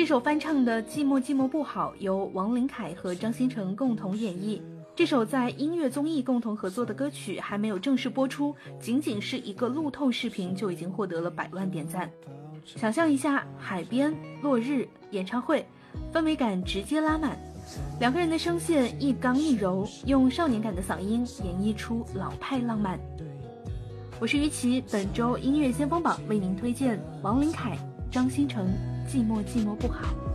这首翻唱的《寂寞寂寞不好》由王琳凯和张新成共同演绎。这首在音乐综艺共同合作的歌曲还没有正式播出，仅仅是一个路透视频就已经获得了100万点赞。想象一下，海边、落日、演唱会，氛围感直接拉满。两个人的声线一刚一柔，用少年感的嗓音演绎出老派浪漫。我是于琦，本周音乐先锋榜为您推荐王琳凯、张新成《寂寞寂寞不好》。